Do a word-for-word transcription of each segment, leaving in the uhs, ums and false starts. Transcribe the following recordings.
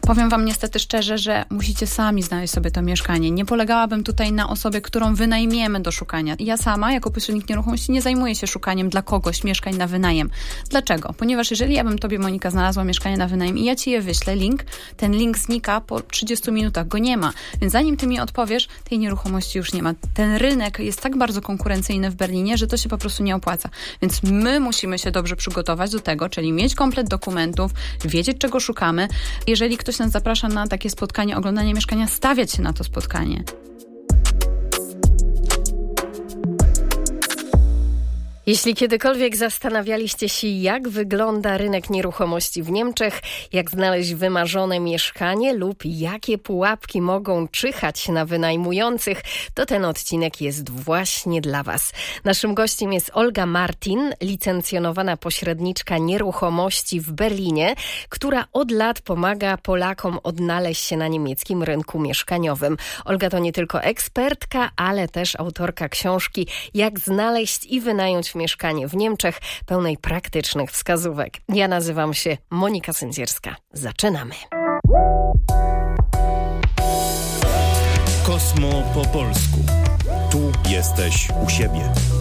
Powiem wam niestety szczerze, że musicie sami znaleźć sobie to mieszkanie. Nie polegałabym tutaj na osobie, którą wynajmiemy do szukania. Ja sama, jako pośrednik nieruchomości, nie zajmuję się szukaniem dla kogoś mieszkań na wynajem. Dlaczego? Ponieważ jeżeli ja bym tobie, Monika, znalazła mieszkanie na wynajem i ja ci je wyślę, link, ten link znika po trzydziestu minutach, go nie ma. Więc zanim ty mi odpowiesz, tej nieruchomości już nie ma. Ten rynek jest tak bardzo konkurencyjny w Berlinie, że to się po prostu nie opłaca. Więc my musimy się dobrze przygotować do tego, czyli mieć komplet dokumentów, wiedzieć, czego szukamy. Jeżeli ktoś nas zaprasza na takie spotkanie, oglądanie mieszkania, stawiać się na to spotkanie. Jeśli kiedykolwiek zastanawialiście się, jak wygląda rynek nieruchomości w Niemczech, jak znaleźć wymarzone mieszkanie lub jakie pułapki mogą czyhać na wynajmujących, to ten odcinek jest właśnie dla Was. Naszym gościem jest Olga Martin, licencjonowana pośredniczka nieruchomości w Berlinie, która od lat pomaga Polakom odnaleźć się na niemieckim rynku mieszkaniowym. Olga to nie tylko ekspertka, ale też autorka książki Jak znaleźć i wynająć mieszkanie w Niemczech, pełnej praktycznych wskazówek. Ja nazywam się Monika Sędzierska. Zaczynamy. Kosmo po polsku. Tu jesteś u siebie.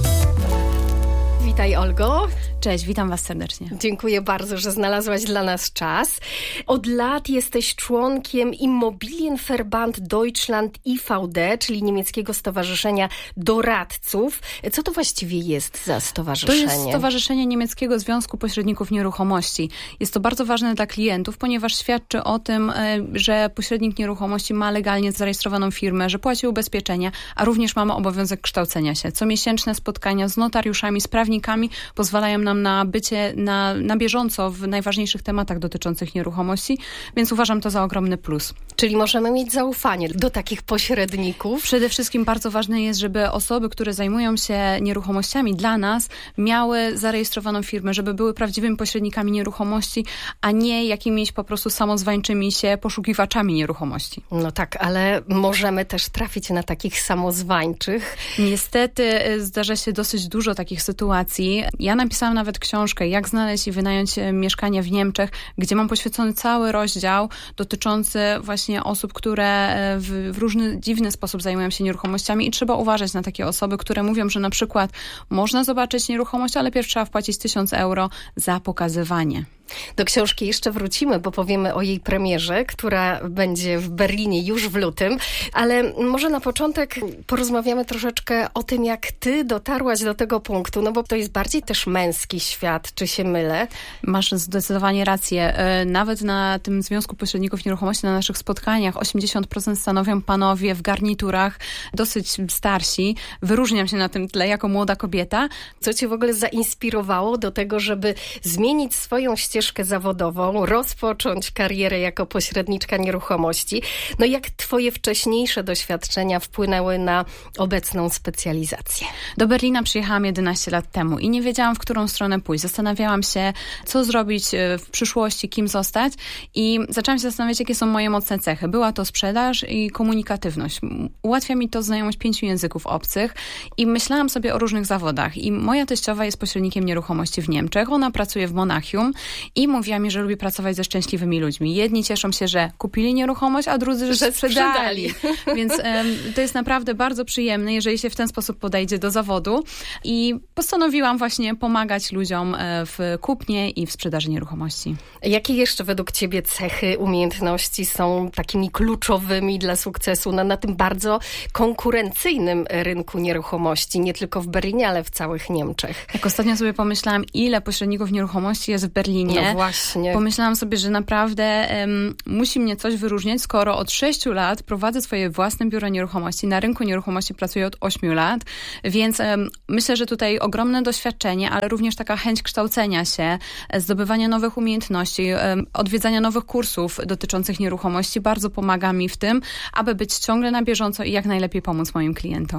Witaj, Olgo. Cześć, witam was serdecznie. Dziękuję bardzo, że znalazłaś dla nas czas. Od lat jesteś członkiem Immobilienverband Deutschland I V D, czyli niemieckiego stowarzyszenia doradców. Co to właściwie jest za stowarzyszenie? To jest Stowarzyszenie Niemieckiego Związku Pośredników Nieruchomości. Jest to bardzo ważne dla klientów, ponieważ świadczy o tym, że pośrednik nieruchomości ma legalnie zarejestrowaną firmę, że płaci ubezpieczenia, a również mamy obowiązek kształcenia się. Comiesięczne spotkania z notariuszami, z prawnikami pozwalają nam na bycie na, na bieżąco w najważniejszych tematach dotyczących nieruchomości, więc uważam to za ogromny plus. Czyli możemy mieć zaufanie do takich pośredników? Przede wszystkim bardzo ważne jest, żeby osoby, które zajmują się nieruchomościami dla nas, miały zarejestrowaną firmę, żeby były prawdziwymi pośrednikami nieruchomości, a nie jakimiś po prostu samozwańczymi się poszukiwaczami nieruchomości. No tak, ale możemy też trafić na takich samozwańczych. Niestety zdarza się dosyć dużo takich sytuacji. Ja napisałam nawet książkę, jak znaleźć i wynająć mieszkanie w Niemczech, gdzie mam poświęcony cały rozdział dotyczący właśnie osób, które w, w różny dziwny sposób zajmują się nieruchomościami i trzeba uważać na takie osoby, które mówią, że na przykład można zobaczyć nieruchomość, ale pierw trzeba wpłacić tysiąc euro za pokazywanie. Do książki jeszcze wrócimy, bo powiemy o jej premierze, która będzie w Berlinie już w lutym, ale może na początek porozmawiamy troszeczkę o tym, jak ty dotarłaś do tego punktu, no bo to jest bardziej też męski świat, czy się mylę? Masz zdecydowanie rację. Nawet na tym Związku Pośredników Nieruchomości, na naszych spotkaniach osiemdziesiąt procent stanowią panowie w garniturach, dosyć starsi. Wyróżniam się na tym tle jako młoda kobieta. Co cię w ogóle zainspirowało do tego, żeby zmienić swoją ścieżkę ścieżkę zawodową, rozpocząć karierę jako pośredniczka nieruchomości. No jak twoje wcześniejsze doświadczenia wpłynęły na obecną specjalizację? Do Berlina przyjechałam jedenaście lat temu i nie wiedziałam, w którą stronę pójść. Zastanawiałam się, co zrobić w przyszłości, kim zostać i zaczęłam się zastanawiać, jakie są moje mocne cechy. Była to sprzedaż i komunikatywność. Ułatwia mi to znajomość pięciu języków obcych i myślałam sobie o różnych zawodach. I moja teściowa jest pośrednikiem nieruchomości w Niemczech. Ona pracuje w Monachium i mówiła mi, że lubi pracować ze szczęśliwymi ludźmi. Jedni cieszą się, że kupili nieruchomość, a drudzy, że, że sprzedali. sprzedali. Więc um, to jest naprawdę bardzo przyjemne, jeżeli się w ten sposób podejdzie do zawodu. I postanowiłam właśnie pomagać ludziom w kupnie i w sprzedaży nieruchomości. Jakie jeszcze według ciebie cechy, umiejętności są takimi kluczowymi dla sukcesu na, na tym bardzo konkurencyjnym rynku nieruchomości, nie tylko w Berlinie, ale w całych Niemczech? Jak ostatnio sobie pomyślałam, ile pośredników nieruchomości jest w Berlinie, No właśnie. Pomyślałam sobie, że naprawdę um, musi mnie coś wyróżniać, skoro od sześciu lat prowadzę swoje własne biuro nieruchomości. Na rynku nieruchomości pracuję od ośmiu lat, więc um, myślę, że tutaj ogromne doświadczenie, ale również taka chęć kształcenia się, zdobywania nowych umiejętności, um, odwiedzania nowych kursów dotyczących nieruchomości bardzo pomaga mi w tym, aby być ciągle na bieżąco i jak najlepiej pomóc moim klientom.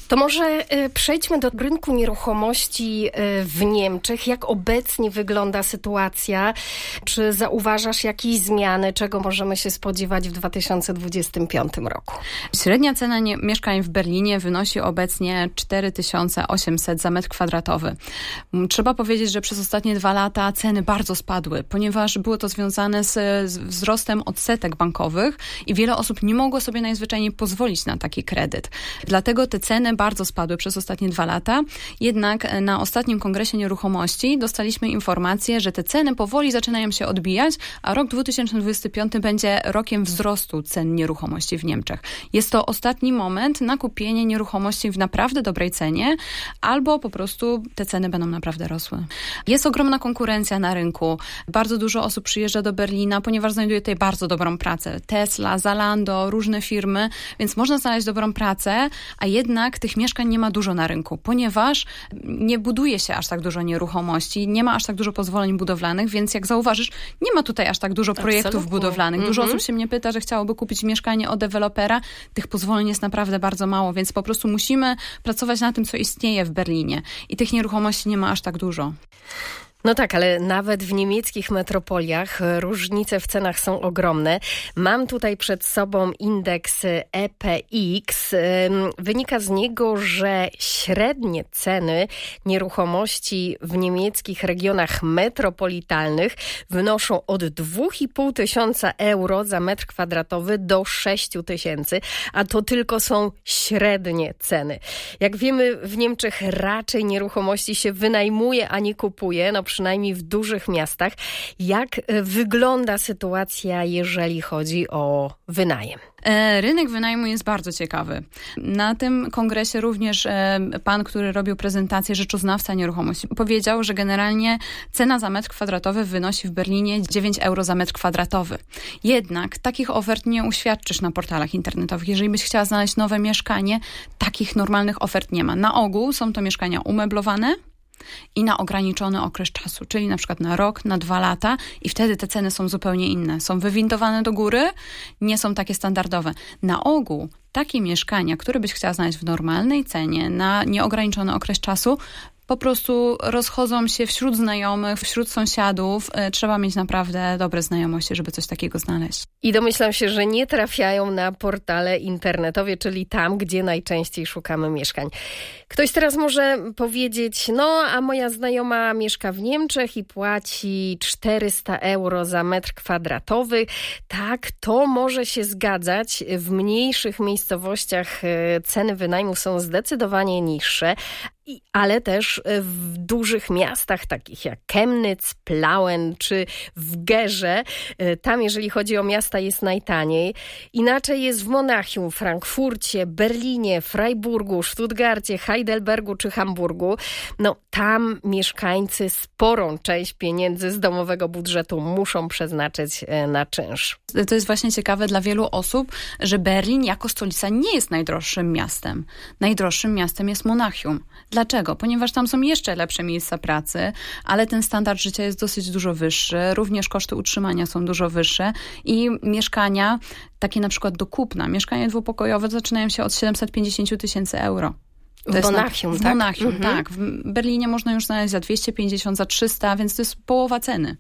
To może przejdźmy do rynku nieruchomości w Niemczech. Jak obecnie wygląda sytuacja? Czy zauważasz jakieś zmiany? Czego możemy się spodziewać w dwa tysiące dwudziestym piątym roku? Średnia cena nie, mieszkań w Berlinie wynosi obecnie cztery tysiące osiemset za metr kwadratowy. Trzeba powiedzieć, że przez ostatnie dwa lata ceny bardzo spadły, ponieważ było to związane z, z wzrostem odsetek bankowych i wiele osób nie mogło sobie najzwyczajniej pozwolić na taki kredyt. Dlatego te ceny bardzo spadły przez ostatnie dwa lata. Jednak na ostatnim kongresie nieruchomości dostaliśmy informację, że te ceny powoli zaczynają się odbijać, a rok dwa tysiące dwudziesty piąty będzie rokiem wzrostu cen nieruchomości w Niemczech. Jest to ostatni moment na kupienie nieruchomości w naprawdę dobrej cenie, albo po prostu te ceny będą naprawdę rosły. Jest ogromna konkurencja na rynku. Bardzo dużo osób przyjeżdża do Berlina, ponieważ znajduje tutaj bardzo dobrą pracę. Tesla, Zalando, różne firmy, więc można znaleźć dobrą pracę, a jednak tych mieszkań nie ma dużo na rynku, ponieważ nie buduje się aż tak dużo nieruchomości, nie ma aż tak dużo pozwoleń budowlanych, więc jak zauważysz, nie ma tutaj aż tak dużo projektów Absolutnie. budowlanych. Dużo mm-hmm. osób się mnie pyta, że chciałoby kupić mieszkanie od dewelopera. Tych pozwoleń jest naprawdę bardzo mało, więc po prostu musimy pracować na tym, co istnieje w Berlinie. I tych nieruchomości nie ma aż tak dużo. No tak, ale nawet w niemieckich metropoliach różnice w cenach są ogromne. Mam tutaj przed sobą indeks E P X. Wynika z niego, że średnie ceny nieruchomości w niemieckich regionach metropolitalnych wynoszą od dwa i pół tysiąca euro za metr kwadratowy do sześć tysięcy, a to tylko są średnie ceny. Jak wiemy, w Niemczech raczej nieruchomości się wynajmuje, a nie kupuje, no przynajmniej w dużych miastach. Jak wygląda sytuacja, jeżeli chodzi o wynajem? Rynek wynajmu jest bardzo ciekawy. Na tym kongresie również pan, który robił prezentację, rzeczoznawca nieruchomości, powiedział, że generalnie cena za metr kwadratowy wynosi w Berlinie dziewięć euro za metr kwadratowy. Jednak takich ofert nie uświadczysz na portalach internetowych. Jeżeli byś chciała znaleźć nowe mieszkanie, takich normalnych ofert nie ma. Na ogół są to mieszkania umeblowane i na ograniczony okres czasu, czyli na przykład na rok, na dwa lata i wtedy te ceny są zupełnie inne. Są wywindowane do góry, nie są takie standardowe. Na ogół takie mieszkania, które byś chciała znaleźć w normalnej cenie, na nieograniczony okres czasu, po prostu rozchodzą się wśród znajomych, wśród sąsiadów. Trzeba mieć naprawdę dobre znajomości, żeby coś takiego znaleźć. I domyślam się, że nie trafiają na portale internetowe, czyli tam, gdzie najczęściej szukamy mieszkań. Ktoś teraz może powiedzieć, no a moja znajoma mieszka w Niemczech i płaci czterysta euro za metr kwadratowy. Tak, to może się zgadzać. W mniejszych miejscowościach ceny wynajmu są zdecydowanie niższe. I, ale też w dużych miastach, takich jak Chemnitz, Plauen czy w Gerze, tam jeżeli chodzi o miasta jest najtaniej. Inaczej jest w Monachium, Frankfurcie, Berlinie, Freiburgu, Stuttgarcie, Heidelbergu czy Hamburgu. No tam mieszkańcy sporą część pieniędzy z domowego budżetu muszą przeznaczyć na czynsz. To jest właśnie ciekawe dla wielu osób, że Berlin jako stolica nie jest najdroższym miastem. Najdroższym miastem jest Monachium. Dlaczego? Ponieważ tam są jeszcze lepsze miejsca pracy, ale ten standard życia jest dosyć dużo wyższy, również koszty utrzymania są dużo wyższe i mieszkania, takie na przykład do kupna, mieszkania dwupokojowe zaczynają się od siedemset pięćdziesiąt tysięcy euro. To w Monachium, na, tak? W Monachium, mhm. tak. W Berlinie można już znaleźć za dwieście pięćdziesiąt, za trzysta, więc to jest połowa ceny.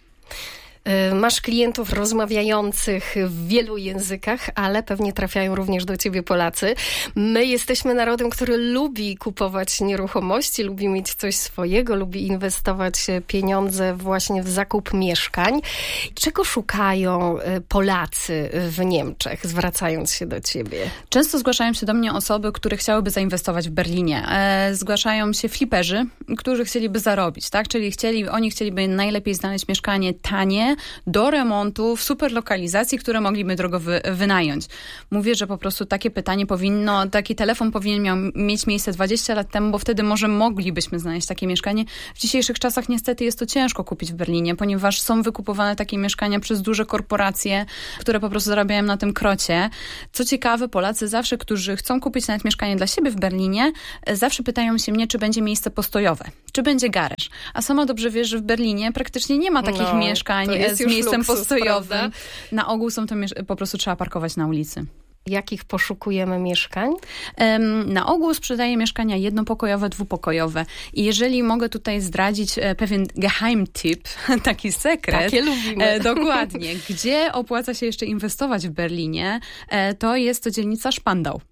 Masz klientów rozmawiających w wielu językach, ale pewnie trafiają również do ciebie Polacy. My jesteśmy narodem, który lubi kupować nieruchomości, lubi mieć coś swojego, lubi inwestować pieniądze właśnie w zakup mieszkań. Czego szukają Polacy w Niemczech, zwracając się do ciebie? Często zgłaszają się do mnie osoby, które chciałyby zainwestować w Berlinie. E, zgłaszają się fliperzy, którzy chcieliby zarobić, tak? Czyli chcieli, oni chcieliby najlepiej znaleźć mieszkanie tanie, do remontu, w super lokalizacji, które mogliby drogo wy, wynająć. Mówię, że po prostu takie pytanie powinno, taki telefon powinien miał mieć miejsce dwadzieścia lat temu, bo wtedy może moglibyśmy znaleźć takie mieszkanie. W dzisiejszych czasach niestety jest to ciężko kupić w Berlinie, ponieważ są wykupowane takie mieszkania przez duże korporacje, które po prostu zarabiają na tym krocie. Co ciekawe, Polacy zawsze, którzy chcą kupić nawet mieszkanie dla siebie w Berlinie, zawsze pytają się mnie, czy będzie miejsce postojowe, czy będzie garaż. A sama dobrze wiesz, że w Berlinie praktycznie nie ma takich no, mieszkań z miejscem luksus, postojowym. Prawda? Na ogół są to po prostu trzeba parkować na ulicy. Jakich poszukujemy mieszkań? Na ogół sprzedaję mieszkania jednopokojowe, dwupokojowe. I jeżeli mogę tutaj zdradzić pewien geheimtip, taki sekret. Takie lubimy. Dokładnie. Gdzie opłaca się jeszcze inwestować w Berlinie, to jest to dzielnica Spandau.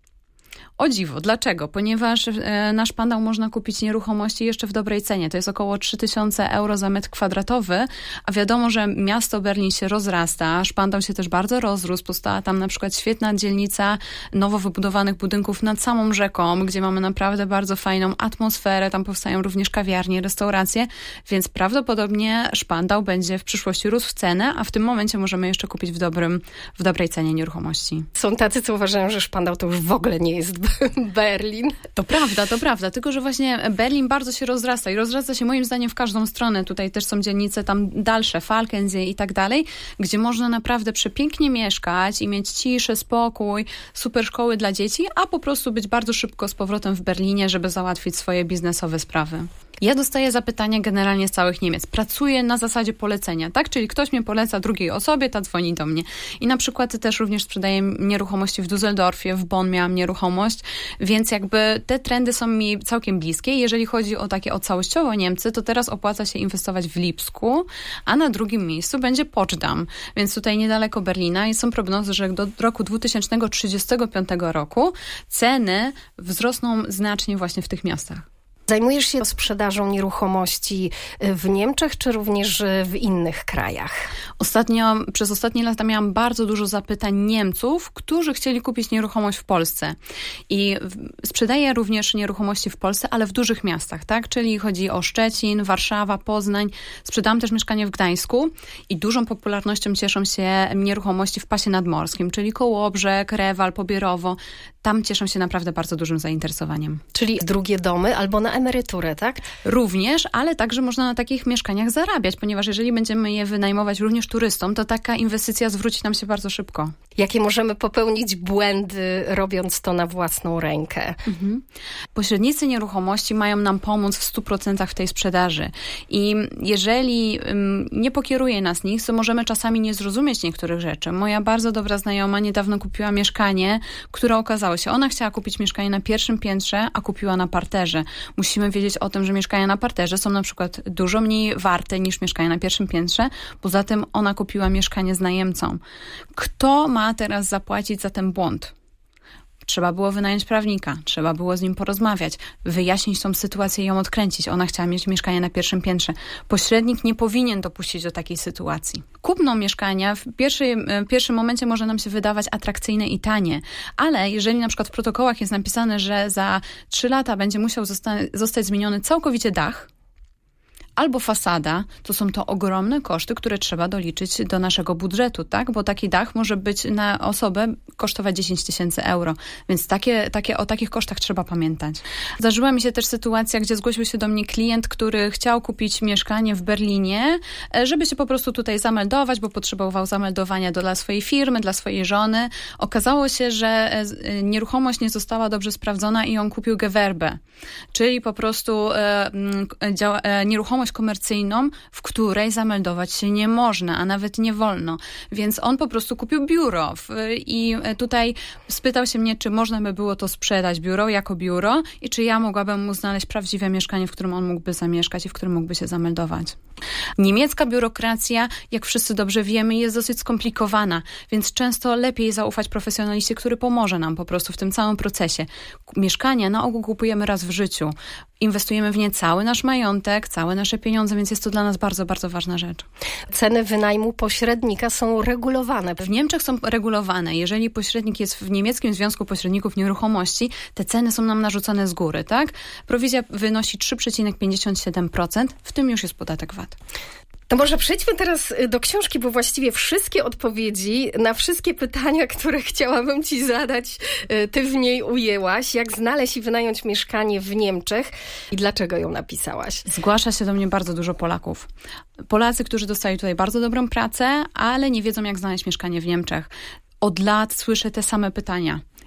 O dziwo. Dlaczego? Ponieważ e, na Spandau można kupić nieruchomości jeszcze w dobrej cenie. To jest około trzy tysiące euro za metr kwadratowy, a wiadomo, że miasto Berlin się rozrasta. Spandau się też bardzo rozrósł. Powstała tam na przykład świetna dzielnica nowo wybudowanych budynków nad samą rzeką, gdzie mamy naprawdę bardzo fajną atmosferę. Tam powstają również kawiarnie, restauracje, więc prawdopodobnie Spandau będzie w przyszłości rósł w cenę, a w tym momencie możemy jeszcze kupić w dobrym, w dobrej cenie nieruchomości. Są tacy, co uważają, że Spandau to już w ogóle nie jest Berlin. To prawda, to prawda. Tylko że właśnie Berlin bardzo się rozrasta i rozrasta się moim zdaniem w każdą stronę. Tutaj też są dzielnice tam dalsze, Falkensee i tak dalej, gdzie można naprawdę przepięknie mieszkać i mieć ciszę, spokój, super szkoły dla dzieci, a po prostu być bardzo szybko z powrotem w Berlinie, żeby załatwić swoje biznesowe sprawy. Ja dostaję zapytania generalnie z całych Niemiec. Pracuję na zasadzie polecenia, tak? Czyli ktoś mnie poleca drugiej osobie, ta dzwoni do mnie. I na przykład też również sprzedaję nieruchomości w Düsseldorfie, w Bonn miałam nieruchomość, więc jakby te trendy są mi całkiem bliskie. Jeżeli chodzi o takie o całościowo Niemcy, to teraz opłaca się inwestować w Lipsku, a na drugim miejscu będzie Poczdam, więc tutaj niedaleko Berlina i są prognozy, że do roku dwa tysiące trzydziestego piątego roku ceny wzrosną znacznie właśnie w tych miastach. Zajmujesz się sprzedażą nieruchomości w Niemczech, czy również w innych krajach? Ostatnio, przez ostatnie lata miałam bardzo dużo zapytań Niemców, którzy chcieli kupić nieruchomość w Polsce. I sprzedaję również nieruchomości w Polsce, ale w dużych miastach, tak? Czyli chodzi o Szczecin, Warszawa, Poznań. Sprzedałam też mieszkanie w Gdańsku i dużą popularnością cieszą się nieruchomości w pasie nadmorskim, czyli Kołobrzeg, Rewal, Pobierowo. Tam cieszą się naprawdę bardzo dużym zainteresowaniem. Czyli drugie domy albo na emeryturę, tak? Również, ale także można na takich mieszkaniach zarabiać, ponieważ jeżeli będziemy je wynajmować również turystom, to taka inwestycja zwróci nam się bardzo szybko. Jakie możemy popełnić błędy, robiąc to na własną rękę? Mhm. Pośrednicy nieruchomości mają nam pomóc w stu procentach w tej sprzedaży. I jeżeli um, nie pokieruje nas nikt, to możemy czasami nie zrozumieć niektórych rzeczy. Moja bardzo dobra znajoma niedawno kupiła mieszkanie, które okazało się, ona chciała kupić mieszkanie na pierwszym piętrze, a kupiła na parterze. Musimy wiedzieć o tym, że mieszkania na parterze są na przykład dużo mniej warte niż mieszkania na pierwszym piętrze. Poza tym ona kupiła mieszkanie z najemcą. Kto ma teraz zapłacić za ten błąd? Trzeba było wynająć prawnika, trzeba było z nim porozmawiać, wyjaśnić tą sytuację i ją odkręcić. Ona chciała mieć mieszkanie na pierwszym piętrze. Pośrednik nie powinien dopuścić do takiej sytuacji. Kupno mieszkania w, pierwszej, w pierwszym momencie może nam się wydawać atrakcyjne i tanie, ale jeżeli na przykład w protokołach jest napisane, że za trzy lata będzie musiał zosta- zostać zmieniony całkowicie dach, albo fasada, to są to ogromne koszty, które trzeba doliczyć do naszego budżetu, tak? Bo taki dach może być na osobę kosztować dziesięć tysięcy euro, więc takie, takie, o takich kosztach trzeba pamiętać. Zdarzyła mi się też sytuacja, gdzie zgłosił się do mnie klient, który chciał kupić mieszkanie w Berlinie, żeby się po prostu tutaj zameldować, bo potrzebował zameldowania dla swojej firmy, dla swojej żony. Okazało się, że nieruchomość nie została dobrze sprawdzona i on kupił Gewerbe, czyli po prostu e, działa, e, nieruchomość komercyjną, w której zameldować się nie można, a nawet nie wolno. Więc on po prostu kupił biuro i tutaj spytał się mnie, czy można by było to sprzedać, biuro jako biuro i czy ja mogłabym mu znaleźć prawdziwe mieszkanie, w którym on mógłby zamieszkać i w którym mógłby się zameldować. Niemiecka biurokracja, jak wszyscy dobrze wiemy, jest dosyć skomplikowana, więc często lepiej zaufać profesjonaliście, który pomoże nam po prostu w tym całym procesie. Mieszkania na ogół kupujemy raz w życiu. Inwestujemy w nie cały nasz majątek, całe nasze pieniądze, więc jest to dla nas bardzo, bardzo ważna rzecz. Ceny wynajmu pośrednika są regulowane. W Niemczech są regulowane. Jeżeli pośrednik jest w niemieckim Związku Pośredników Nieruchomości, te ceny są nam narzucone z góry, tak? Prowizja wynosi trzy przecinek pięćdziesiąt siedem procent, w tym już jest podatek V A T. To może przejdźmy teraz do książki, bo właściwie wszystkie odpowiedzi na wszystkie pytania, które chciałabym ci zadać, ty w niej ujęłaś. Jak znaleźć i wynająć mieszkanie w Niemczech i dlaczego ją napisałaś? Zgłasza się do mnie bardzo dużo Polaków. Polacy, którzy dostali tutaj bardzo dobrą pracę, ale nie wiedzą, jak znaleźć mieszkanie w Niemczech. Od lat słyszę te same pytania.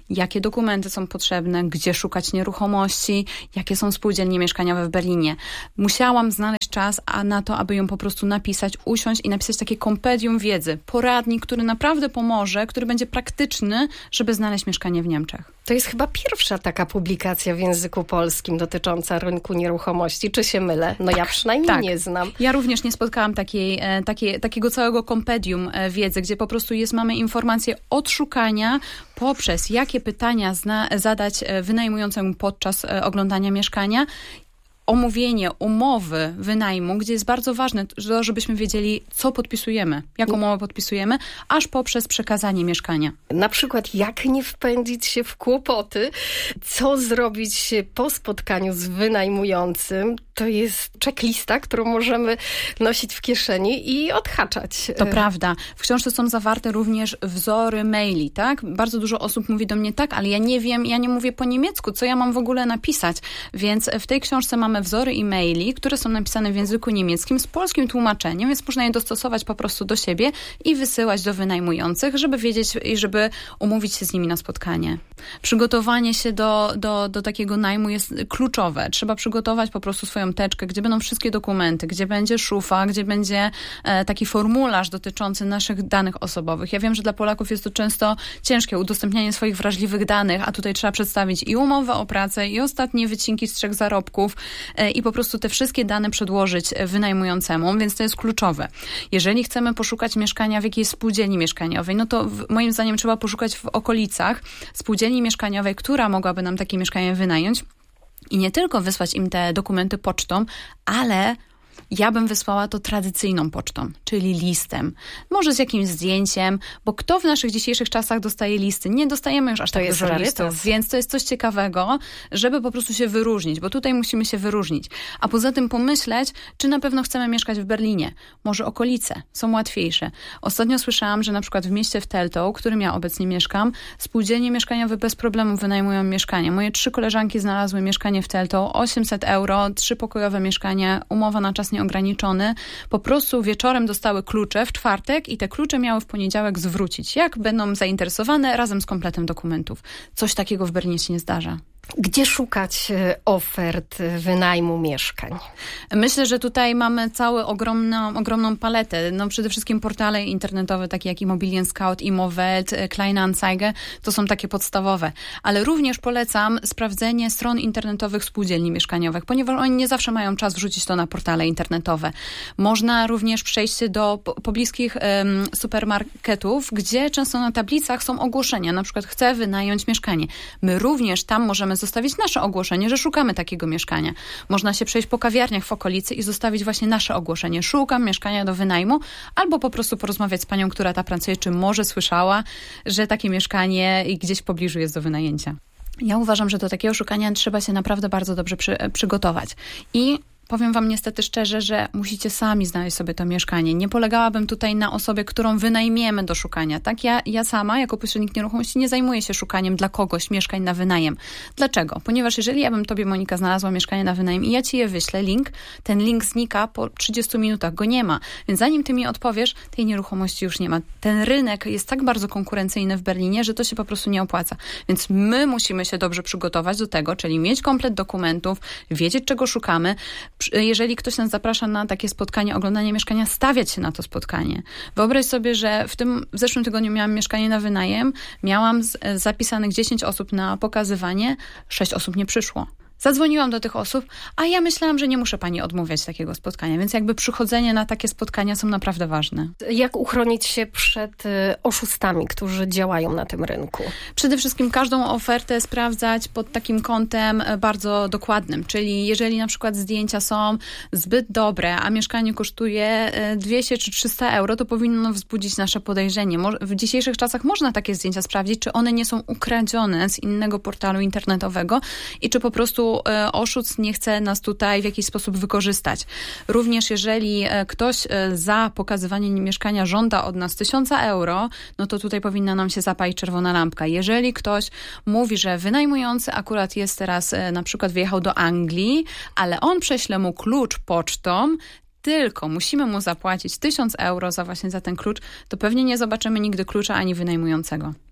jakie dokumenty są potrzebne, gdzie szukać nieruchomości, jakie są spółdzielnie mieszkaniowe w Berlinie. Musiałam znaleźć czas a na to, aby ją po prostu napisać, usiąść i napisać takie kompendium wiedzy, poradnik, który naprawdę pomoże, który będzie praktyczny, żeby znaleźć mieszkanie w Niemczech. To jest chyba pierwsza taka publikacja w języku polskim dotycząca rynku nieruchomości. Czy się mylę? No tak, ja przynajmniej tak. nie znam. Ja również nie spotkałam takiej, takiej, takiego całego kompendium wiedzy, gdzie po prostu jest, mamy informacje od szukania poprzez jakie pytania zna, zadać wynajmującemu podczas oglądania mieszkania, omówienie umowy wynajmu, gdzie jest bardzo ważne, żebyśmy wiedzieli, co podpisujemy, jaką umowę podpisujemy, aż poprzez przekazanie mieszkania. Na przykład, jak nie wpędzić się w kłopoty, co zrobić po spotkaniu z wynajmującym. To jest checklista, którą możemy nosić w kieszeni i odhaczać. To prawda. W książce są zawarte również wzory maili, tak? Bardzo dużo osób mówi do mnie, tak, ale ja nie wiem, ja nie mówię po niemiecku, co ja mam w ogóle napisać? Więc w tej książce mamy wzory e-maili, które są napisane w języku niemieckim z polskim tłumaczeniem, więc można je dostosować po prostu do siebie i wysyłać do wynajmujących, żeby wiedzieć i żeby umówić się z nimi na spotkanie. Przygotowanie się do, do, do takiego najmu jest kluczowe. Trzeba przygotować po prostu swoją teczkę, gdzie będą wszystkie dokumenty, gdzie będzie szufa, gdzie będzie e, taki formularz dotyczący naszych danych osobowych. Ja wiem, że dla Polaków jest to często ciężkie, udostępnianie swoich wrażliwych danych, a tutaj trzeba przedstawić i umowę o pracę, i ostatnie wycinki z trzech zarobków, i po prostu te wszystkie dane przedłożyć wynajmującemu, więc to jest kluczowe. Jeżeli chcemy poszukać mieszkania w jakiejś spółdzielni mieszkaniowej, no to w, moim zdaniem trzeba poszukać w okolicach spółdzielni mieszkaniowej, która mogłaby nam takie mieszkanie wynająć i nie tylko wysłać im te dokumenty pocztą, ale ja bym wysłała to tradycyjną pocztą, czyli listem. Może z jakimś zdjęciem, bo kto w naszych dzisiejszych czasach dostaje listy? Nie dostajemy już aż tak dużo listów, więc to jest coś ciekawego, żeby po prostu się wyróżnić, bo tutaj musimy się wyróżnić. A poza tym pomyśleć, czy na pewno chcemy mieszkać w Berlinie. Może okolice są łatwiejsze. Ostatnio słyszałam, że na przykład w mieście w Teltow, w którym ja obecnie mieszkam, spółdzielnie mieszkaniowe bez problemu wynajmują mieszkanie. Moje trzy koleżanki znalazły mieszkanie w Teltow, osiemset euro, trzypokojowe mieszkanie, umowa na czas nieograniczony. Po prostu wieczorem dostały klucze w czwartek i te klucze miały w poniedziałek zwrócić. Jak będą zainteresowane, razem z kompletem dokumentów. Coś takiego w Berlinie się nie zdarza. Gdzie szukać ofert wynajmu mieszkań? Myślę, że tutaj mamy całą ogromną, ogromną paletę. No przede wszystkim portale internetowe, takie jak Immobilien Scout, Immowelt, Kleinanzeiger, to są takie podstawowe. Ale również polecam sprawdzenie stron internetowych spółdzielni mieszkaniowych, ponieważ oni nie zawsze mają czas wrzucić to na portale internetowe. Można również przejść się do pobliskich um, supermarketów, gdzie często na tablicach są ogłoszenia, na przykład chcę wynająć mieszkanie. My również tam możemy zostawić nasze ogłoszenie, że szukamy takiego mieszkania. Można się przejść po kawiarniach w okolicy i zostawić właśnie nasze ogłoszenie. Szukam mieszkania do wynajmu, albo po prostu porozmawiać z panią, która tam pracuje, czy może słyszała, że takie mieszkanie gdzieś w pobliżu jest do wynajęcia. Ja uważam, że do takiego szukania trzeba się naprawdę bardzo dobrze przy, przygotować. I powiem wam niestety szczerze, że musicie sami znaleźć sobie to mieszkanie. Nie polegałabym tutaj na osobie, którą wynajmiemy do szukania. Tak, ja, ja sama, jako pośrednik nieruchomości, nie zajmuję się szukaniem dla kogoś mieszkań na wynajem. Dlaczego? Ponieważ jeżeli ja bym tobie, Monika, znalazła mieszkanie na wynajem i ja ci je wyślę, link, ten link znika po trzydziestu minutach, go nie ma. Więc zanim ty mi odpowiesz, tej nieruchomości już nie ma. Ten rynek jest tak bardzo konkurencyjny w Berlinie, że to się po prostu nie opłaca. Więc my musimy się dobrze przygotować do tego, czyli mieć komplet dokumentów, wiedzieć, czego szukamy. Jeżeli ktoś nas zaprasza na takie spotkanie, oglądanie mieszkania, stawiać się na to spotkanie. Wyobraź sobie, że w tym w zeszłym tygodniu miałam mieszkanie na wynajem, miałam z, zapisanych dziesięć osób na pokazywanie, sześć osób nie przyszło. Zadzwoniłam do tych osób, a ja myślałam, że nie muszę pani odmawiać takiego spotkania, więc jakby przychodzenie na takie spotkania są naprawdę ważne. Jak uchronić się przed oszustami, którzy działają na tym rynku? Przede wszystkim każdą ofertę sprawdzać pod takim kątem bardzo dokładnym, czyli jeżeli na przykład zdjęcia są zbyt dobre, a mieszkanie kosztuje dwieście czy trzysta euro, to powinno wzbudzić nasze podejrzenie. W dzisiejszych czasach można takie zdjęcia sprawdzić, czy one nie są ukradzione z innego portalu internetowego i czy po prostu oszust nie chce nas tutaj w jakiś sposób wykorzystać. Również jeżeli ktoś za pokazywanie mieszkania żąda od nas tysiąca euro, no to tutaj powinna nam się zapalić czerwona lampka. Jeżeli ktoś mówi, że wynajmujący akurat jest teraz, na przykład wyjechał do Anglii, ale on prześle mu klucz pocztą, tylko musimy mu zapłacić tysiąc euro za właśnie za ten klucz, to pewnie nie zobaczymy nigdy klucza ani wynajmującego.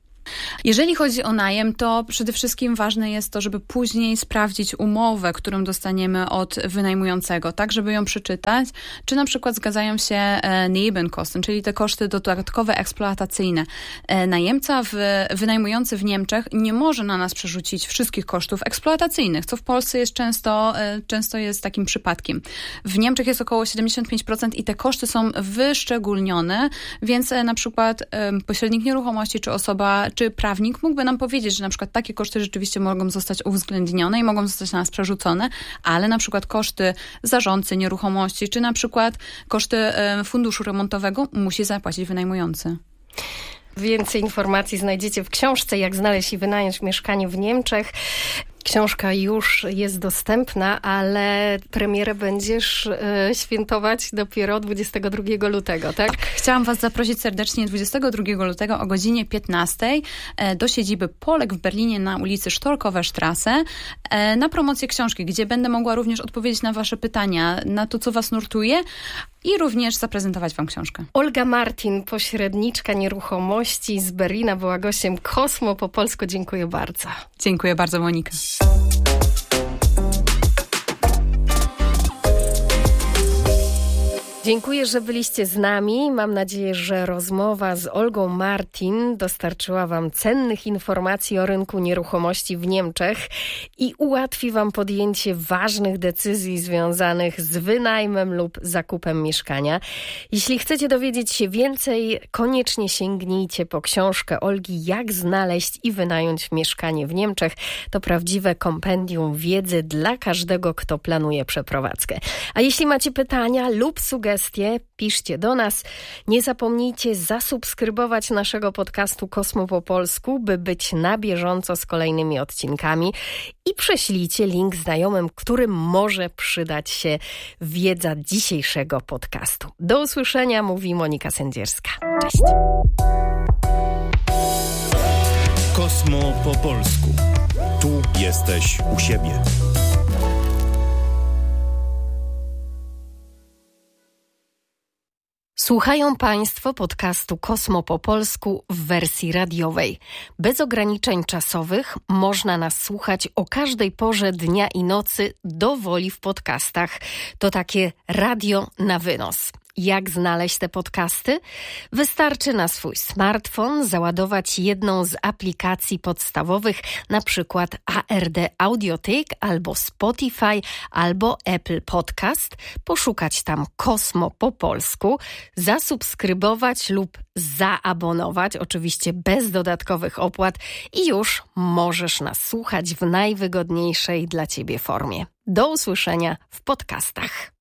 Jeżeli chodzi o najem, to przede wszystkim ważne jest to, żeby później sprawdzić umowę, którą dostaniemy od wynajmującego, tak, żeby ją przeczytać, czy na przykład zgadzają się e, Nebenkosten, czyli te koszty dodatkowe eksploatacyjne. E, najemca w, wynajmujący w Niemczech nie może na nas przerzucić wszystkich kosztów eksploatacyjnych, co w Polsce jest często, e, często jest takim przypadkiem. W Niemczech jest około siedemdziesiąt pięć procent i te koszty są wyszczególnione, więc e, na przykład e, pośrednik nieruchomości, czy osoba, czy prawnik mógłby nam powiedzieć, że na przykład takie koszty rzeczywiście mogą zostać uwzględnione i mogą zostać na nas przerzucone, ale na przykład koszty zarządcy nieruchomości, czy na przykład koszty e, funduszu remontowego musi zapłacić wynajmujący. Więcej informacji znajdziecie w książce Jak znaleźć i wynająć mieszkanie w Niemczech. Książka już jest dostępna, ale premierę będziesz y, świętować dopiero dwudziestego drugiego lutego, tak? Tak, chciałam was zaprosić serdecznie dwudziestego drugiego lutego o godzinie piętnastej e, do siedziby Polek w Berlinie na ulicy Sztorkowe Strasse e, na promocję książki, gdzie będę mogła również odpowiedzieć na wasze pytania, na to, co was nurtuje i również zaprezentować wam książkę. Olga Martin, pośredniczka nieruchomości z Berlina, była gościem Kosmo po polsku. Dziękuję bardzo. Dziękuję bardzo, Monika. Dziękuję, że byliście z nami. Mam nadzieję, że rozmowa z Olgą Martin dostarczyła wam cennych informacji o rynku nieruchomości w Niemczech i ułatwi wam podjęcie ważnych decyzji związanych z wynajmem lub zakupem mieszkania. Jeśli chcecie dowiedzieć się więcej, koniecznie sięgnijcie po książkę Olgi Jak znaleźć i wynająć mieszkanie w Niemczech. To prawdziwe kompendium wiedzy dla każdego, kto planuje przeprowadzkę. A jeśli macie pytania lub sugestie, piszcie do nas. Nie zapomnijcie zasubskrybować naszego podcastu Kosmo po polsku, by być na bieżąco z kolejnymi odcinkami i prześlijcie link znajomym, którym może przydać się wiedza dzisiejszego podcastu. Do usłyszenia, mówi Monika Sędzierska. Cześć! Kosmo po polsku. Tu jesteś u siebie. Słuchają Państwo podcastu Kosmo po polsku w wersji radiowej. Bez ograniczeń czasowych można nas słuchać o każdej porze dnia i nocy do woli w podcastach. To takie radio na wynos. Jak znaleźć te podcasty? Wystarczy na swój smartfon załadować jedną z aplikacji podstawowych, na przykład A R D Audiothek albo Spotify albo Apple Podcast, poszukać tam Kosmo po polsku, zasubskrybować lub zaabonować, oczywiście bez dodatkowych opłat i już możesz nas słuchać w najwygodniejszej dla Ciebie formie. Do usłyszenia w podcastach.